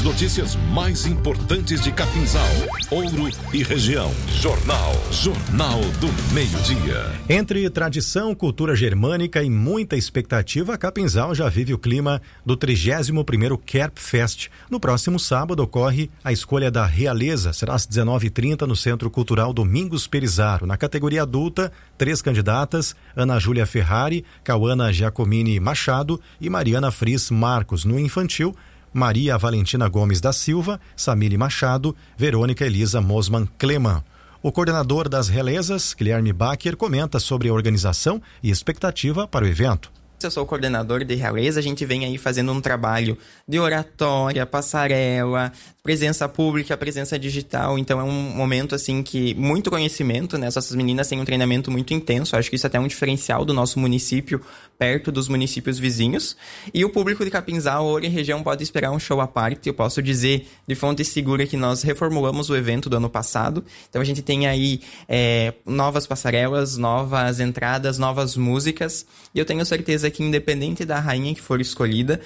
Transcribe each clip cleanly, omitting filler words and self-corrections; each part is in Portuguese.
notícias mais importantes de Capinzal, Ouro e região. Jornal do Meio-Dia. Entre tradição, cultura germânica e muita expectativa, Capinzal já vive o clima do 31º Kerb Fest. No próximo sábado ocorre a escolha da realeza. Será às 19h30 no Centro Cultural Domingos Perizaro. Na categoria adulta, 3 candidatas: Ana Júlia Ferrari, Cauana Giacomini Machado e Mariana Fris Marcos. No infantil, Maria Valentina Gomes da Silva, Samile Machado, Verônica Elisa Mosman Cleman. O coordenador das realezas, Guilherme Bacher, comenta sobre a organização e expectativa para o evento. Eu sou o coordenador de realeza, a gente vem aí fazendo um trabalho de oratória, passarela, presença pública, presença digital, então é um momento assim que muito conhecimento, né? Essas meninas têm um treinamento muito intenso, acho que isso até é um diferencial do nosso município, perto dos municípios vizinhos, e o público de Capinzal, Ouro e região pode esperar um show à parte. Eu posso dizer de fonte segura que nós reformulamos o evento do ano passado, então a gente tem aí novas passarelas, novas entradas, novas músicas, e eu tenho certeza que independente da rainha que for escolhida,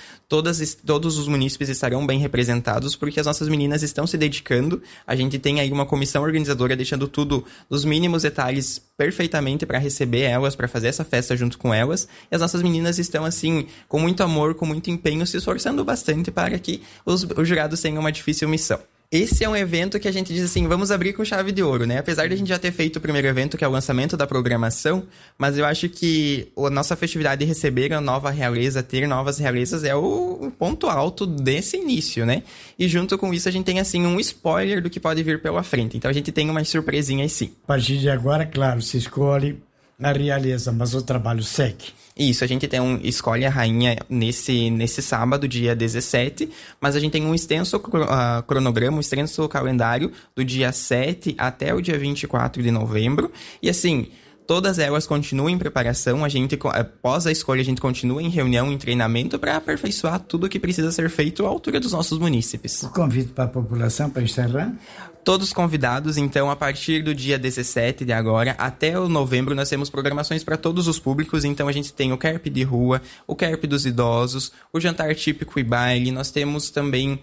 todos os munícipes estarão bem representados, porque as nossas meninas estão se dedicando. A gente tem aí uma comissão organizadora deixando tudo nos mínimos detalhes perfeitamente para receber elas, para fazer essa festa junto com elas. E as nossas meninas estão assim, com muito amor, com muito empenho, se esforçando bastante para que os jurados tenham uma difícil missão. Esse é um evento que a gente diz assim, vamos abrir com chave de ouro, né? Apesar de a gente já ter feito o primeiro evento, que é o lançamento da programação, mas eu acho que a nossa festividade de receber a nova realeza, ter novas realezas, é o ponto alto desse início, né? E junto com isso a gente tem, assim, um spoiler do que pode vir pela frente. Então a gente tem umas surpresinhas, sim. A partir de agora, claro, se escolhe a realeza, mas o trabalho segue. Isso, a gente escolhe a rainha nesse sábado, dia 17, mas a gente tem um extenso cronograma, um extenso calendário do dia 7 até o dia 24 de novembro. E assim, todas elas continuam em preparação, após a escolha, a gente continua em reunião, em treinamento para aperfeiçoar tudo o que precisa ser feito à altura dos nossos munícipes. O convite para a população, para encerrar? Todos convidados, então, a partir do dia 17 de agora até o novembro, nós temos programações para todos os públicos. Então, a gente tem o Kerb de rua, o Kerb dos idosos, o jantar típico e baile. Nós temos também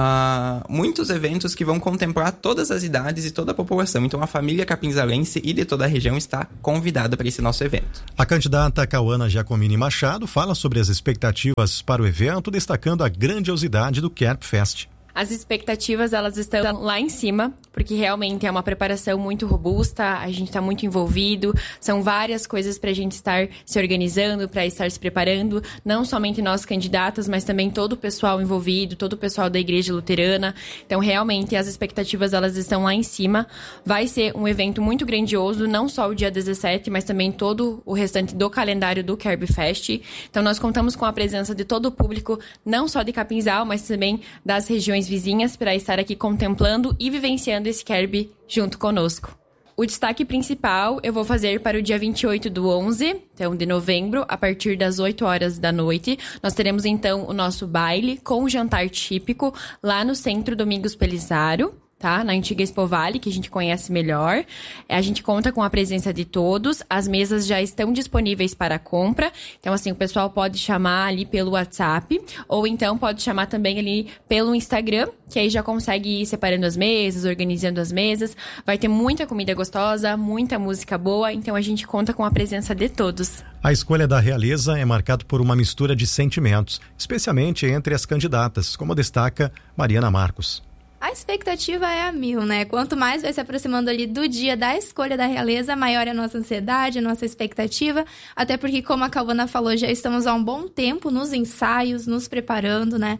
muitos eventos que vão contemplar todas as idades e toda a população. Então, a família capinzalense e de toda a região está convidada para esse nosso evento. A candidata Cauana Giacomini Machado fala sobre as expectativas para o evento, destacando a grandiosidade do Kerb Fest. As expectativas, elas estão lá em cima, porque realmente é uma preparação muito robusta, a gente está muito envolvido, são várias coisas para a gente estar se organizando, para estar se preparando, não somente nós candidatas, mas também todo o pessoal envolvido, todo o pessoal da Igreja Luterana. Então, realmente, as expectativas, elas estão lá em cima. Vai ser um evento muito grandioso, não só o dia 17, mas também todo o restante do calendário do Kerb Fest. Então, nós contamos com a presença de todo o público, não só de Capinzal, mas também das regiões vizinhas, para estar aqui contemplando e vivenciando esse Kerb junto conosco. O destaque principal eu vou fazer para o dia 28 do 11, então de novembro, a partir das 8 horas da noite. Nós teremos então o nosso baile com o jantar típico lá no Centro Domingos Perizaro, tá? Na antiga Expo Vale, que a gente conhece melhor. A gente conta com a presença de todos, as mesas já estão disponíveis para compra, então assim, o pessoal pode chamar ali pelo WhatsApp, ou então pode chamar também ali pelo Instagram, que aí já consegue ir separando as mesas, organizando as mesas. Vai ter muita comida gostosa, muita música boa, então a gente conta com a presença de todos. A escolha da realeza é marcada por uma mistura de sentimentos, especialmente entre as candidatas, como destaca Mariana Marcos. A expectativa é a mil, né? Quanto mais vai se aproximando ali do dia da escolha da realeza, maior é a nossa ansiedade, a nossa expectativa. Até porque, como a Cauana falou, já estamos há um bom tempo nos ensaios, nos preparando, né?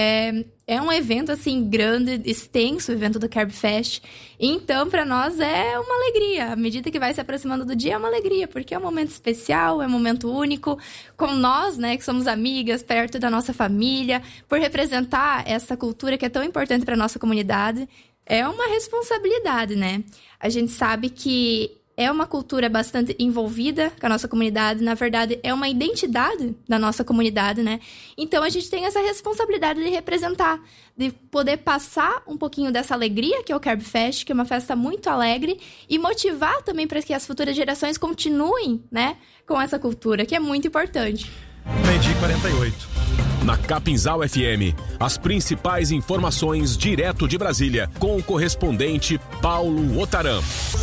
É um evento, assim, grande, extenso, o evento do Kerb Fest. Então, para nós, é uma alegria. À medida que vai se aproximando do dia, é uma alegria, porque é um momento especial, é um momento único. Com nós, né, que somos amigas, perto da nossa família, por representar essa cultura que é tão importante para nossa comunidade, é uma responsabilidade, né? A gente sabe que é uma cultura bastante envolvida com a nossa comunidade, na verdade, é uma identidade da nossa comunidade, né? Então, a gente tem essa responsabilidade de representar, de poder passar um pouquinho dessa alegria que é o Kerb Fest, que é uma festa muito alegre, e motivar também para que as futuras gerações continuem, né, com essa cultura, que é muito importante. meio-dia 48. Na Capinzal FM, as principais informações direto de Brasília, com o correspondente Paulo Otaram.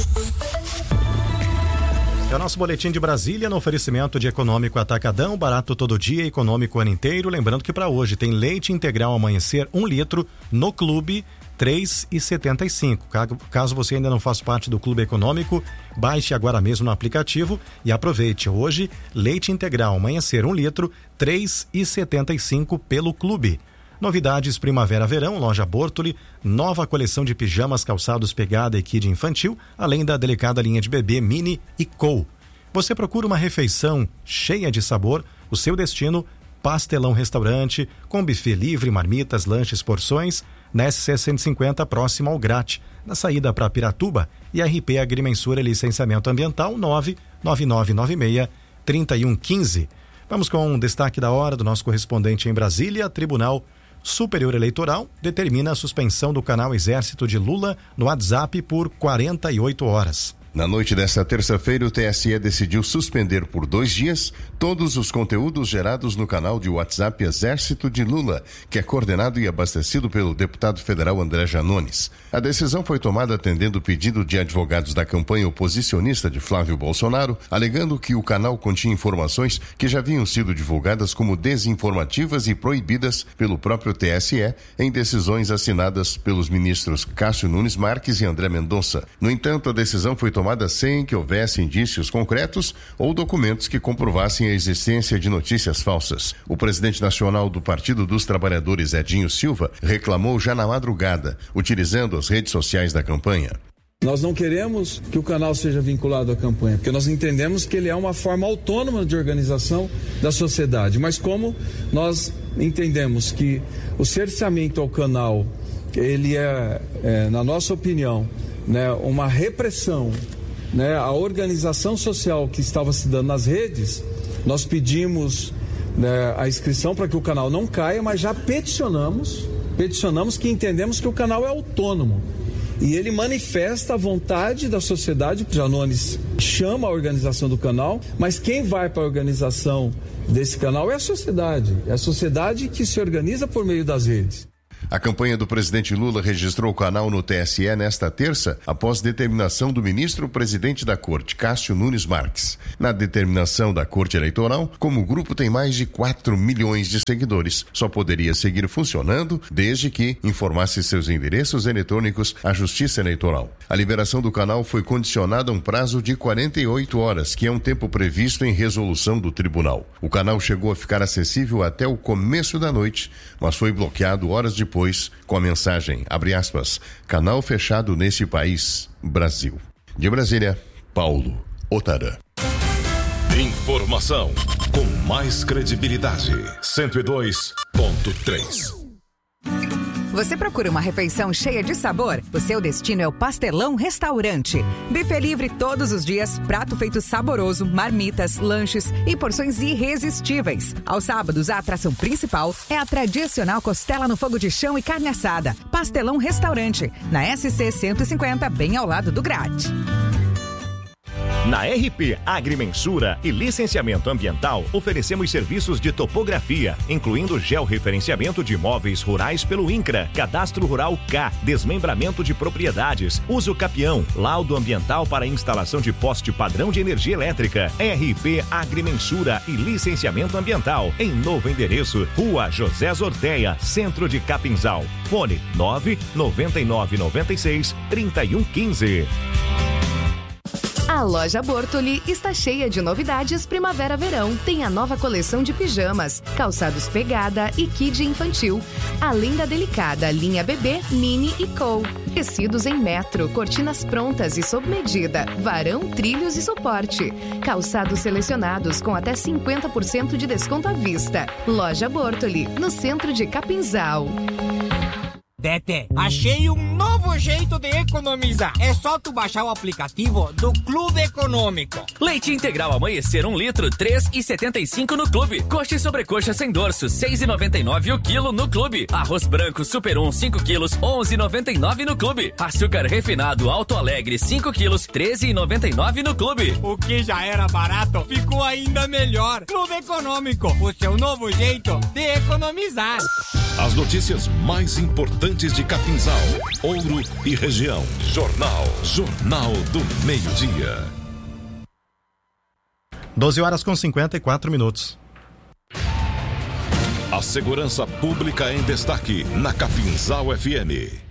É o nosso boletim de Brasília no oferecimento de Econômico Atacadão, barato todo dia, econômico o ano inteiro. Lembrando que para hoje tem leite integral Amanhecer 1 litro no Clube, R$3,75. Caso você ainda não faça parte do Clube Econômico, baixe agora mesmo no aplicativo e aproveite. Hoje, leite integral Amanhecer 1 litro, R$3,75 pelo Clube. Novidades primavera-verão, loja Bortoli, nova coleção de pijamas, calçados pegada e kid infantil, além da delicada linha de bebê Mini e Co. Você procura uma refeição cheia de sabor, o seu destino, Pastelão Restaurante, com buffet livre, marmitas, lanches, porções, na SC 150, próximo ao Grate, na saída para Piratuba, e RP Agrimensura Licenciamento Ambiental 99996-3115. Vamos com um destaque da hora do nosso correspondente em Brasília. Tribunal Superior Eleitoral determina a suspensão do canal Exército de Lula no WhatsApp por 48 horas. Na noite desta terça-feira, o TSE decidiu suspender por 2 dias todos os conteúdos gerados no canal de WhatsApp Exército de Lula, que é coordenado e abastecido pelo deputado federal André Janones. A decisão foi tomada atendendo o pedido de advogados da campanha oposicionista de Flávio Bolsonaro, alegando que o canal continha informações que já haviam sido divulgadas como desinformativas e proibidas pelo próprio TSE em decisões assinadas pelos ministros Cássio Nunes Marques e André Mendonça. No entanto, a decisão foi tomada sem que houvesse indícios concretos ou documentos que comprovassem a existência de notícias falsas. O presidente nacional do Partido dos Trabalhadores, Edinho Silva, reclamou já na madrugada, utilizando as redes sociais da campanha. Nós não queremos que o canal seja vinculado à campanha, porque nós entendemos que ele é uma forma autônoma de organização da sociedade, mas como nós entendemos que o cerceamento ao canal, ele na nossa opinião, uma repressão, a organização social que estava se dando nas redes, nós pedimos a inscrição para que o canal não caia, mas já peticionamos que entendemos que o canal é autônomo e ele manifesta a vontade da sociedade. Janones chama a organização do canal, mas quem vai para a organização desse canal é a sociedade que se organiza por meio das redes. A campanha do presidente Lula registrou o canal no TSE nesta terça, após determinação do ministro-presidente da Corte, Cássio Nunes Marques. Na determinação da Corte Eleitoral, como o grupo tem mais de 4 milhões de seguidores, só poderia seguir funcionando desde que informasse seus endereços eletrônicos à Justiça Eleitoral. A liberação do canal foi condicionada a um prazo de 48 horas, que é um tempo previsto em resolução do tribunal. O canal chegou a ficar acessível até o começo da noite, mas foi bloqueado horas depois com a mensagem, abre aspas, canal fechado neste país, Brasil. De Brasília, Paulo Otaram. Informação com mais credibilidade. 102.3. Você procura uma refeição cheia de sabor? O seu destino é o Pastelão Restaurante. Buffet livre todos os dias, prato feito saboroso, marmitas, lanches e porções irresistíveis. Aos sábados, a atração principal é a tradicional costela no fogo de chão e carne assada. Pastelão Restaurante, na SC 150, bem ao lado do Grate. Na RP Agrimensura e Licenciamento Ambiental, oferecemos serviços de topografia, incluindo georreferenciamento de imóveis rurais pelo INCRA, Cadastro Rural K, desmembramento de propriedades, uso capião, laudo ambiental para instalação de poste padrão de energia elétrica. RP Agrimensura e Licenciamento Ambiental, em novo endereço, Rua José Zorteia, Centro de Capinzal. Fone 99996-3115. A loja Bortoli está cheia de novidades primavera-verão. Tem a nova coleção de pijamas, calçados pegada e kid infantil, além da delicada linha bebê, mini e co. Tecidos em metro, cortinas prontas e sob medida, varão, trilhos e suporte. Calçados selecionados com até 50% de desconto à vista. Loja Bortoli, no centro de Capinzal. Tete, achei um novo jeito de economizar. É só tu baixar o aplicativo do Clube Econômico. Leite integral Amanhecer 1 litro, 3,75 no Clube. Coxa e sobrecoxa sem dorso, 6,99 o quilo no Clube. Arroz branco Super 1, 5 quilos, 11,99 no Clube. Açúcar refinado Alto Alegre, 5 quilos, 13,99 no Clube. O que já era barato, ficou ainda melhor. Clube Econômico, o seu novo jeito de economizar. As notícias mais importantes de Capinzal, Ouro e região. Jornal do Meio-Dia. 12h54. A segurança pública em destaque na Capinzal FM.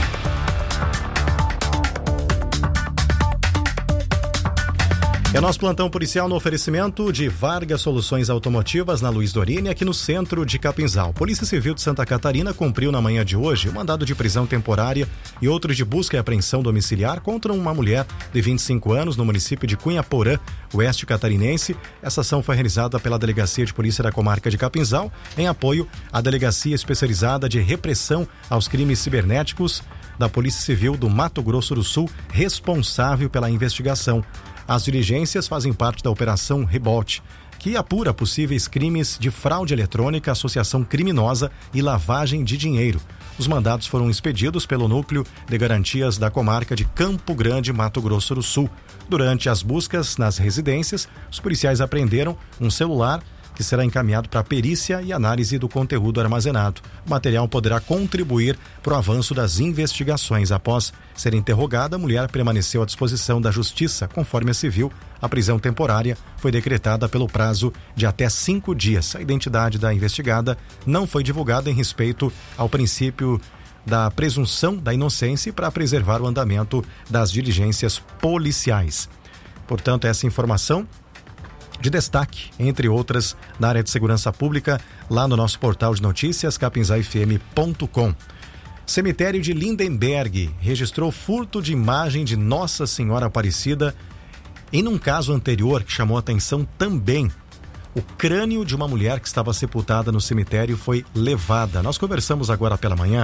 É o nosso plantão policial no oferecimento de Vargas Soluções Automotivas na Luiz Dorini, aqui no centro de Capinzal. Polícia Civil de Santa Catarina cumpriu na manhã de hoje um mandado de prisão temporária e outro de busca e apreensão domiciliar contra uma mulher de 25 anos no município de Cunhaporã, oeste catarinense. Essa ação foi realizada pela Delegacia de Polícia da Comarca de Capinzal, em apoio à Delegacia Especializada de Repressão aos Crimes Cibernéticos da Polícia Civil do Mato Grosso do Sul, responsável pela investigação. As diligências fazem parte da Operação Rebote, que apura possíveis crimes de fraude eletrônica, associação criminosa e lavagem de dinheiro. Os mandados foram expedidos pelo Núcleo de Garantias da Comarca de Campo Grande, Mato Grosso do Sul. Durante as buscas nas residências, os policiais apreenderam um celular que será encaminhado para perícia e análise do conteúdo armazenado. O material poderá contribuir para o avanço das investigações. Após ser interrogada, a mulher permaneceu à disposição da Justiça. Conforme a civil, a prisão temporária foi decretada pelo prazo de até 5 dias. A identidade da investigada não foi divulgada em respeito ao princípio da presunção da inocência e para preservar o andamento das diligências policiais. Portanto, essa informação de destaque, entre outras, na área de segurança pública, lá no nosso portal de notícias, capinzalfm.com. Cemitério de Lindenberg registrou furto de imagem de Nossa Senhora Aparecida. Em um caso anterior que chamou a atenção também, o crânio de uma mulher que estava sepultada no cemitério foi levada. Nós conversamos agora pela manhã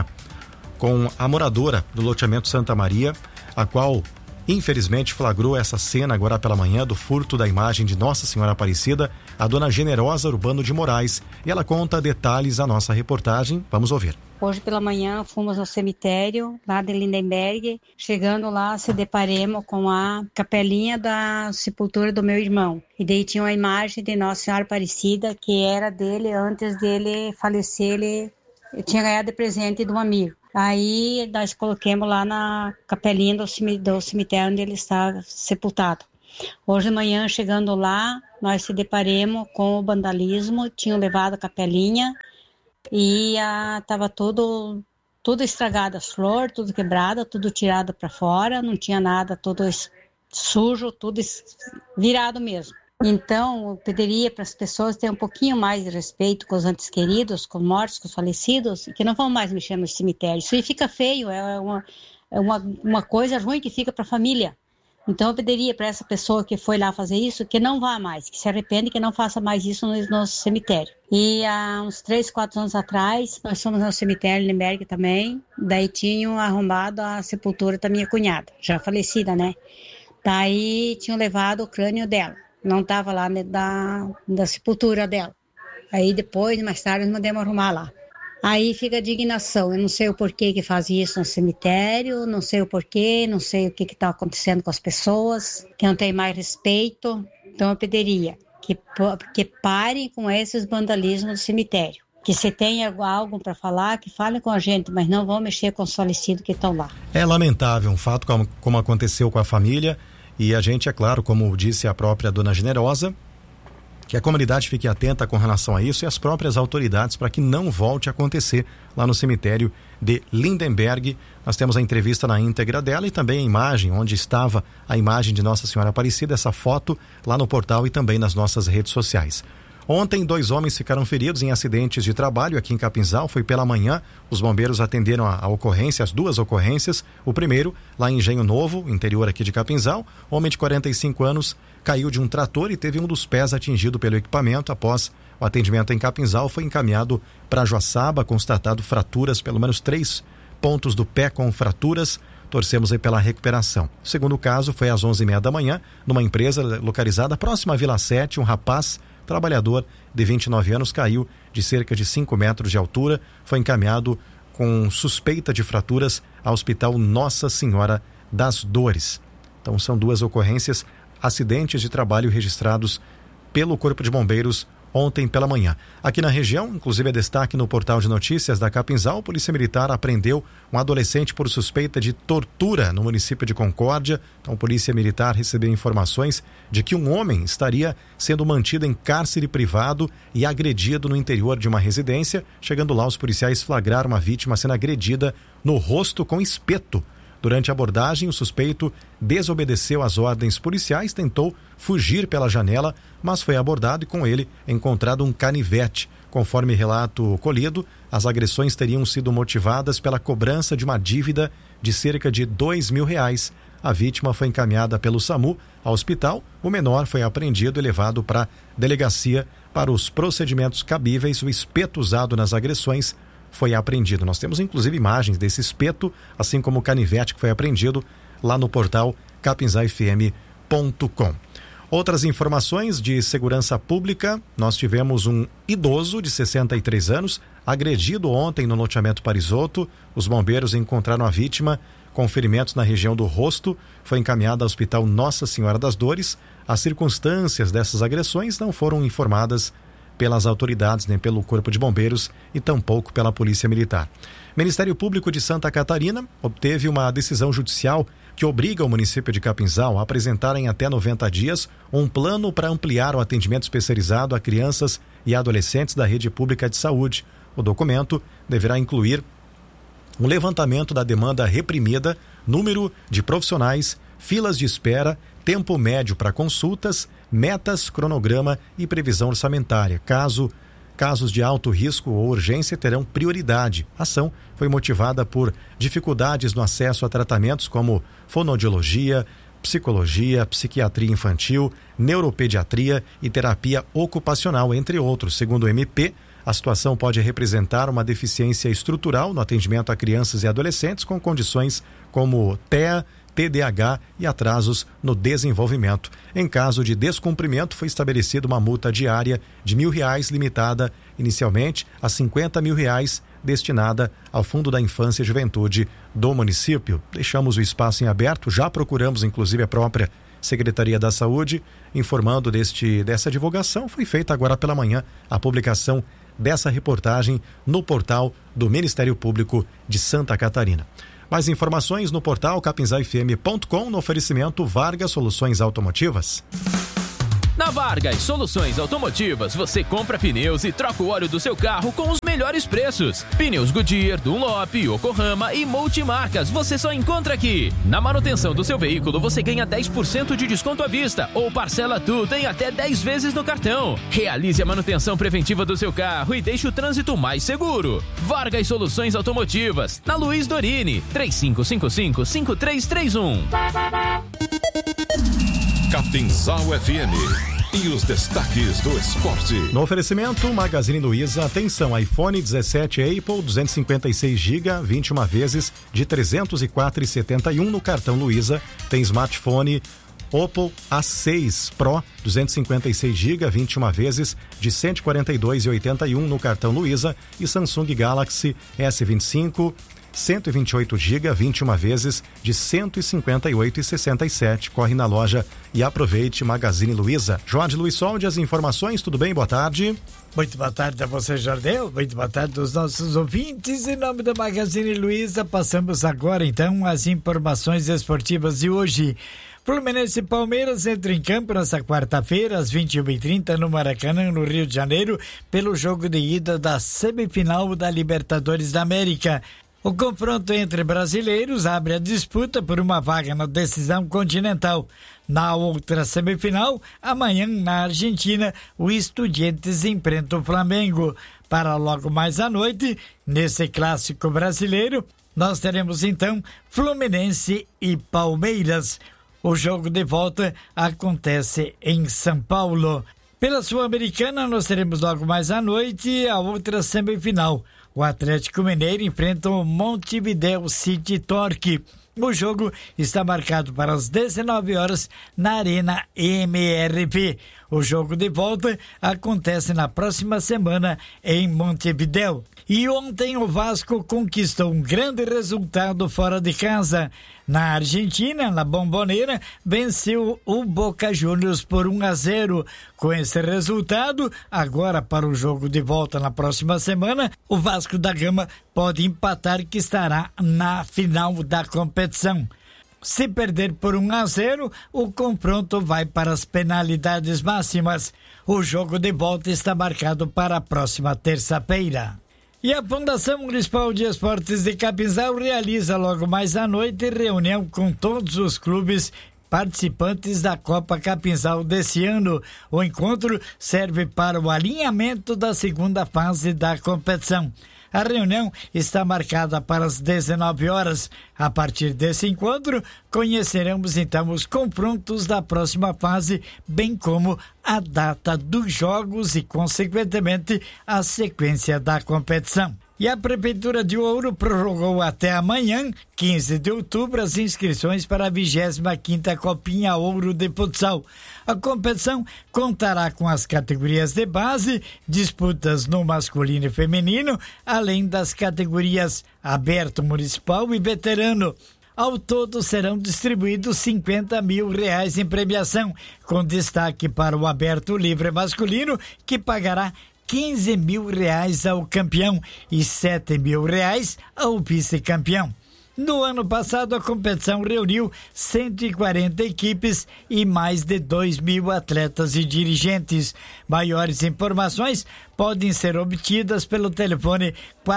com a moradora do loteamento Santa Maria, a qual infelizmente flagrou essa cena agora pela manhã do furto da imagem de Nossa Senhora Aparecida, a dona Generosa Urbano de Moraes. E ela conta detalhes à nossa reportagem. Vamos ouvir. Hoje pela manhã fomos ao cemitério lá de Lindenberg. Chegando lá, se deparemos com a capelinha da sepultura do meu irmão. E daí tinha uma imagem de Nossa Senhora Aparecida que era dele antes dele falecer. Ele tinha ganhado de presente de um amigo. Aí nós coloquemos lá na capelinha do cemitério onde ele está sepultado. Hoje de manhã, chegando lá, nós se deparemos com o vandalismo. Tinham levado a capelinha e estava tudo estragado, as flores, tudo quebrado, tudo tirado para fora, não tinha nada, tudo sujo, tudo virado mesmo. Então, eu pediria para as pessoas terem um pouquinho mais de respeito com os entes queridos, com os mortos, com os falecidos, que não vão mais mexer no cemitério. Isso aí fica feio, é uma coisa ruim que fica para a família. Então, eu pediria para essa pessoa que foi lá fazer isso, que não vá mais, que se arrependa e que não faça mais isso no cemitério. E há uns 3, 4 anos atrás, nós fomos no cemitério Lindenberg também, daí tinham arrombado a sepultura da minha cunhada, já falecida, né? Daí tinham levado o crânio dela. Não estava lá da sepultura dela. Aí depois, mais tarde, nós mandamos arrumar lá. Aí fica a indignação. Eu não sei o porquê que faz isso no cemitério, não sei o porquê, não sei o que está acontecendo com as pessoas, que não tem mais respeito. Então eu pediria que parem com esses vandalismos do cemitério. Que se tem algo para falar, que falem com a gente, mas não vão mexer com os falecidos que estão lá. É lamentável um fato como aconteceu com a família. E a gente, é claro, como disse a própria dona Generosa, que a comunidade fique atenta com relação a isso e as próprias autoridades para que não volte a acontecer lá no cemitério de Lindenberg. Nós temos a entrevista na íntegra dela e também a imagem, onde estava a imagem de Nossa Senhora Aparecida, essa foto lá no portal e também nas nossas redes sociais. Ontem, 2 homens ficaram feridos em acidentes de trabalho aqui em Capinzal. Foi pela manhã, os bombeiros atenderam a ocorrência, as 2 ocorrências. O primeiro, lá em Engenho Novo, interior aqui de Capinzal. Homem de 45 anos caiu de um trator e teve um dos pés atingido pelo equipamento. Após o atendimento em Capinzal, foi encaminhado para Joaçaba, constatado fraturas, pelo menos 3 pontos do pé com fraturas. Torcemos aí pela recuperação. O segundo caso foi às 11h30 da manhã, numa empresa localizada próxima à Vila 7, um rapaz trabalhador de 29 anos caiu de cerca de 5 metros de altura, foi encaminhado com suspeita de fraturas ao Hospital Nossa Senhora das Dores. Então são 2 ocorrências, acidentes de trabalho registrados pelo Corpo de Bombeiros ontem pela manhã. Aqui na região, inclusive é destaque no portal de notícias da Capinzal, a Polícia Militar apreendeu um adolescente por suspeita de tortura no município de Concórdia. Então a Polícia Militar recebeu informações de que um homem estaria sendo mantido em cárcere privado e agredido no interior de uma residência. Chegando lá, os policiais flagraram uma vítima sendo agredida no rosto com espeto. Durante a abordagem, o suspeito desobedeceu às ordens policiais, tentou fugir pela janela, mas foi abordado e com ele encontrado um canivete. Conforme relato colhido, as agressões teriam sido motivadas pela cobrança de uma dívida de cerca de R$2.000. A vítima foi encaminhada pelo SAMU ao hospital. O menor foi apreendido e levado para a delegacia para os procedimentos cabíveis. O espeto usado nas agressões foi apreendido. Nós temos inclusive imagens desse espeto, assim como o canivete que foi apreendido lá no portal capinzalfm.com. Outras informações de segurança pública: nós tivemos um idoso de 63 anos agredido ontem no loteamento Parisotto. Os bombeiros encontraram a vítima com ferimentos na região do rosto, foi encaminhada ao Hospital Nossa Senhora das Dores. As circunstâncias dessas agressões não foram informadas pelas autoridades, nem pelo Corpo de Bombeiros e tampouco pela Polícia Militar. Ministério Público de Santa Catarina obteve uma decisão judicial que obriga o município de Capinzal a apresentar em até 90 dias um plano para ampliar o atendimento especializado a crianças e adolescentes da rede pública de saúde. O documento deverá incluir um levantamento da demanda reprimida, número de profissionais, filas de espera, tempo médio para consultas, metas, cronograma e previsão orçamentária. Casos de alto risco ou urgência terão prioridade. A ação foi motivada por dificuldades no acesso a tratamentos como fonoaudiologia, psicologia, psiquiatria infantil, neuropediatria e terapia ocupacional, entre outros. Segundo o MP, a situação pode representar uma deficiência estrutural no atendimento a crianças e adolescentes com condições como TEA, TDAH e atrasos no desenvolvimento. Em caso de descumprimento, foi estabelecida uma multa diária de R$1.000, limitada inicialmente a R$50.000, destinada ao Fundo da Infância e Juventude do município. Deixamos o espaço em aberto, já procuramos inclusive a própria Secretaria da Saúde, informando dessa divulgação. Foi feita agora pela manhã a publicação dessa reportagem no portal do Ministério Público de Santa Catarina. Mais informações no portal capinzalfm.com, no oferecimento Vargas Soluções Automotivas. Na Vargas Soluções Automotivas, você compra pneus e troca o óleo do seu carro com os melhores preços. Pneus Goodyear, Dunlop, Yokohama e multimarcas, você só encontra aqui. Na manutenção do seu veículo, você ganha 10% de desconto à vista ou parcela tudo em até 10 vezes no cartão. Realize a manutenção preventiva do seu carro e deixe o trânsito mais seguro. Vargas Soluções Automotivas, na Luiz Dorini, 3555-5331. Capinzal FM e os destaques do esporte. No oferecimento Magazine Luiza, atenção, iPhone 17 Apple 256 GB, 21 vezes de R$ 304,71 no cartão Luiza. Tem smartphone Oppo A6 Pro 256 GB, 21 vezes de R$ 142,81 no cartão Luiza. E Samsung Galaxy S25 128 GB, 21 vezes de R$ 158,67. Corre na loja e aproveite. Magazine Luiza. Jorge Luiz Soldi, as informações, tudo bem? Boa tarde. Muito boa tarde a você, Jardel. Muito boa tarde aos nossos ouvintes. Em nome da Magazine Luiza, passamos agora então as informações esportivas de hoje. Fluminense e Palmeiras entram em campo nesta quarta-feira, às 21h30, no Maracanã, no Rio de Janeiro, pelo jogo de ida da semifinal da Libertadores da América. O confronto entre brasileiros abre a disputa por uma vaga na decisão continental. Na outra semifinal, amanhã na Argentina, o Estudiantes enfrenta o Flamengo. Para logo mais à noite, nesse clássico brasileiro, nós teremos então Fluminense e Palmeiras. O jogo de volta acontece em São Paulo. Pela Sul-Americana, nós teremos logo mais à noite a outra semifinal. o Atlético Mineiro enfrenta o Montevideo City Torque. O jogo está marcado para as 19 horas na Arena MRV. O jogo de volta acontece na próxima semana em Montevideo. E ontem o Vasco conquistou um grande resultado fora de casa. Na Argentina, na Bombonera, venceu o Boca Juniors por 1-0. Com esse resultado, agora para o jogo de volta na próxima semana, o Vasco da Gama pode empatar, que estará na final da competição. Se perder por 1-0, o confronto vai para as penalidades máximas. O jogo de volta está marcado para a próxima terça-feira. E a Fundação Municipal de Esportes de Capinzal realiza logo mais à noite reunião com todos os clubes participantes da Copa Capinzal desse ano. O encontro serve para o alinhamento da segunda fase da competição. A reunião está marcada para as 19 horas. A partir desse encontro, conheceremos então os confrontos da próxima fase, bem como a data dos jogos e, consequentemente, a sequência da competição. E a Prefeitura de Ouro prorrogou até amanhã, 15 de outubro, as inscrições para a 25ª Copinha Ouro de Futsal. A competição contará com as categorias de base, disputas no masculino e feminino, além das categorias aberto municipal e veterano. Ao todo serão distribuídos R$50 mil em premiação, com destaque para o aberto livre masculino, que pagará R$15 mil ao campeão e R$7 mil ao vice-campeão. No ano passado, a competição reuniu 140 equipes e mais de 2.000 atletas e dirigentes. Maiores informações podem ser obtidas pelo telefone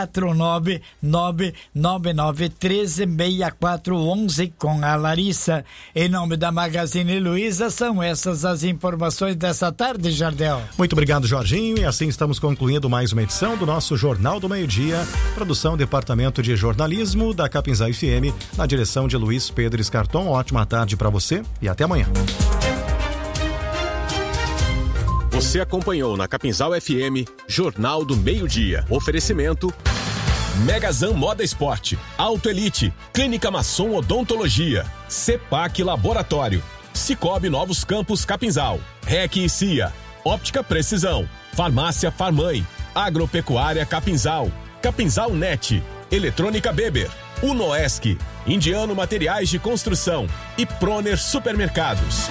49999136411 com a Larissa. Em nome da Magazine Luiza, são essas as informações dessa tarde, Jardel. Muito obrigado, Jorginho, e assim estamos concluindo mais uma edição do nosso Jornal do Meio-Dia, produção Departamento de Jornalismo da Capinzal FM, na direção de Luiz Pedro Escarton. Ótima tarde para você e até amanhã. Você acompanhou na Capinzal FM Jornal do Meio-Dia. Oferecimento Megazan Moda Esporte, Auto Elite, Clínica Masson Odontologia, CEPAC Laboratório, Cicobi Novos Campos Capinzal, REC e CIA, Óptica Precisão, Farmácia Farmãe, Agropecuária Capinzal, Capinzal Net, Eletrônica Beber, Unoesc, Indiano Materiais de Construção e Proner Supermercados.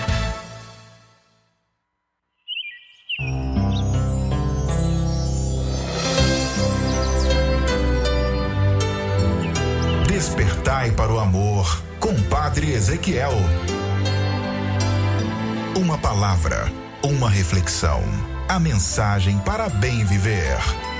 Despertai para o amor, com Padre Ezequiel. Uma palavra, uma reflexão, a mensagem para bem viver.